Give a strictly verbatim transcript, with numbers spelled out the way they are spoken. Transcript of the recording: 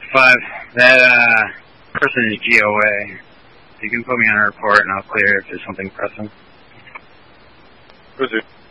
five. That uh, person is G O A. You can put me on a report and I'll clear if there's something pressing. Who's it?